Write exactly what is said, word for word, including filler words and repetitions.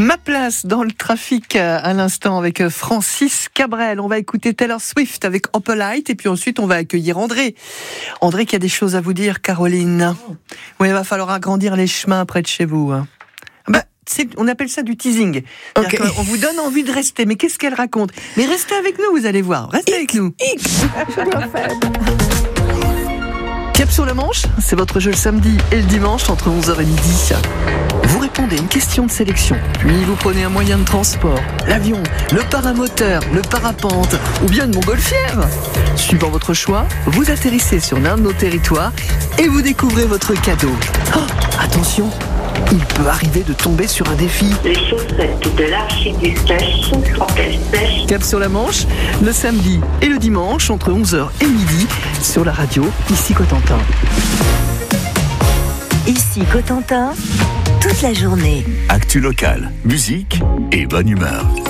Ma place dans le trafic à l'instant avec Francis Cabrel. On va écouter Taylor Swift avec Opalite et puis ensuite on va accueillir André. André qui a des choses à vous dire, Caroline. Oui, il va falloir agrandir les chemins près de chez vous. Bah, c'est, on appelle ça du teasing. Okay. On vous donne envie de rester. Mais qu'est-ce qu'elle raconte? Mais restez avec nous, vous allez voir. Restez avec nous. Cap sur la Manche, c'est votre jeu le samedi et le dimanche entre onze heures et midi. Vous répondez à une question de sélection, puis vous prenez un moyen de transport, l'avion, le paramoteur, le parapente ou bien une montgolfière. Suivant votre choix, vous atterrissez sur l'un de nos territoires et vous découvrez votre cadeau. Oh, attention, il peut arriver de tomber sur un défi. Les chaussettes de l'archiduchesse en pleine sèche. Cap sur la Manche, le samedi et le dimanche entre onze heures et midi sur la radio, ici Cotentin. Ici Cotentin, toute la journée. Actu locale, musique et bonne humeur.